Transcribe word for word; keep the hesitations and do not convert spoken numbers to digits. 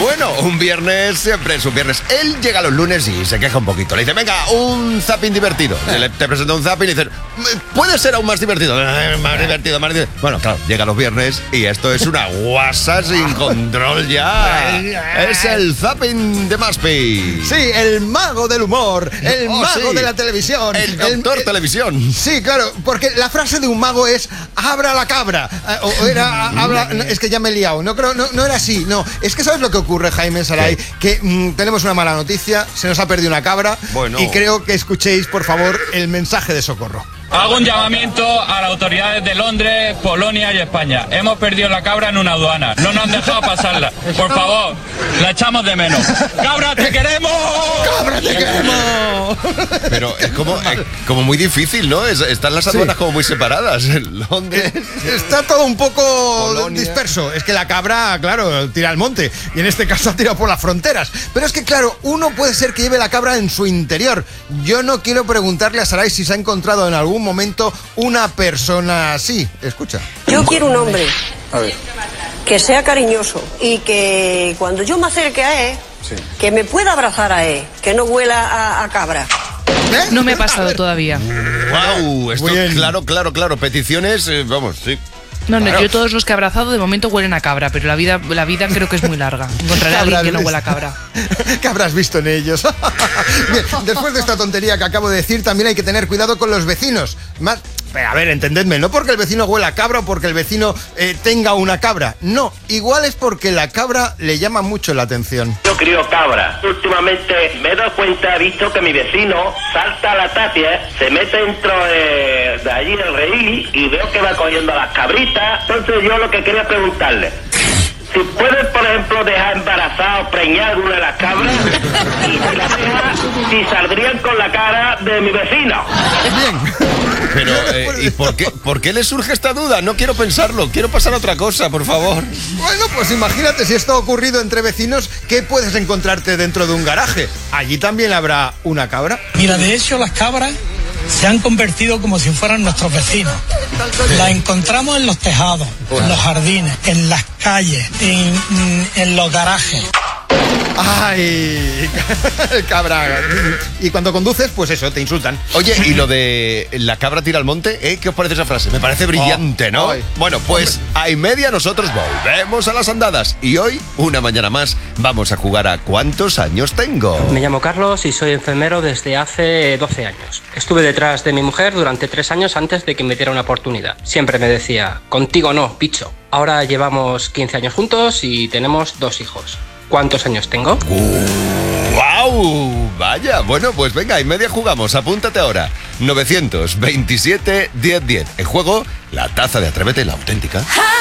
Bueno, un viernes siempre es un viernes. Él llega los lunes y se queja un poquito. Le dice, venga, un zapping divertido. Le, te presenta un zapping y dice, puede ser aún más divertido. Más divertido, más divertido. Bueno, claro, llega los viernes y esto es una guasa sin control ya. Es el zapping de Maspi. Sí, el mago del humor, el oh, mago sí. de la televisión. El doctor el, televisión. Sí, claro, porque la frase de un mago es, abra la cabra. O, o era, habla, no, es que ya me he liado. No, creo, no, no era así, no. Es que ¿sabes lo que ocurre, Jaime Saray? ¿Qué? Que mmm, tenemos una mala noticia, se nos ha perdido una cabra. Bueno. Y creo que escuchéis, por favor, el mensaje de socorro. Hago un llamamiento a las autoridades de Londres, Polonia y España. Hemos perdido la cabra en una aduana. No nos han dejado pasarla. Por favor, la echamos de menos. ¡Cabra, te queremos! ¡Cabra, te queremos! Pero es como, es como muy difícil, ¿no? Es, están las aduanas sí. como muy separadas. En Londres. Está todo un poco Polonia. disperso. Es que la cabra, claro, tira al monte. Y en este caso ha tirado por las fronteras. Pero es que, claro, uno puede ser que lleve la cabra en su interior. Yo no quiero preguntarle a Saray si se ha encontrado en algún momento una persona así. Escucha. Yo quiero un hombre a ver. que sea cariñoso y que cuando yo me acerque a él, sí. que me pueda abrazar a él, que no huela a, a cabra. ¿Eh? No me ha pasado todavía. Wow, esto claro, claro, claro. Peticiones, eh, vamos, sí. No, no, yo todos los que he abrazado de momento huelen a cabra, pero la vida, la vida creo que es muy larga. Encontraré a alguien que no huela a cabra. ¿Qué habrás visto en ellos? Bien, después de esta tontería que acabo de decir, también hay que tener cuidado con los vecinos. Más... A ver, entendedme, no porque el vecino huela a cabra o porque el vecino eh, tenga una cabra. No, igual es porque la cabra le llama mucho la atención. Yo crío cabra. Últimamente me he dado cuenta, he visto que mi vecino salta a la tapia, se mete dentro de, de allí del rehí y veo que va cogiendo a las cabritas. Entonces yo lo que quería preguntarle, si puedes, por ejemplo, dejar embarazada o preñar una de las cabras y si las dejas, si saldrían con la cara de mi vecino. Bien. Pero, eh, ¿y por qué, por qué le surge esta duda? No quiero pensarlo, quiero pasar a otra cosa, por favor. Bueno, pues imagínate si esto ha ocurrido entre vecinos, ¿qué puedes encontrarte dentro de un garaje? ¿Allí también habrá una cabra? Mira, de hecho las cabras se han convertido como si fueran nuestros vecinos. Las encontramos en los tejados, en los jardines, en las calles, en, en los garajes. ¡Ay! Cabra. Y cuando conduces, pues eso, te insultan. Oye, ¿y lo de la cabra tira al monte? ¿Eh? ¿Qué os parece esa frase? Me parece brillante, ¿no? Ay. Bueno, pues a y media nosotros volvemos a las andadas. Y hoy, una mañana más, vamos a jugar a ¿cuántos años tengo? Me llamo Carlos y soy enfermero desde hace doce años. Estuve detrás de mi mujer durante tres años antes de que me diera una oportunidad. Siempre me decía, contigo no, picho. Ahora llevamos quince años juntos y tenemos dos hijos. ¿Cuántos años tengo? Uh, ¡Wow! Vaya, bueno, pues venga, y media jugamos. Apúntate ahora. novecientos veintisiete, diez diez. En juego, la taza de Atrévete, la auténtica.